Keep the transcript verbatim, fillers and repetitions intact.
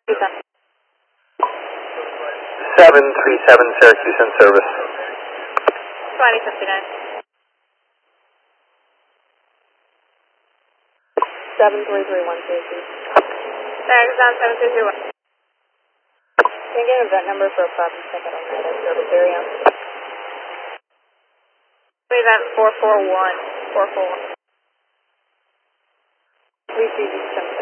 seven three seven Syracuse in service. twenty fifty-nine. seven three three one Syracuse. Amazon seven two three one. Can I get an event number for a property second on that service area? Event four four one. four four one. three three seven.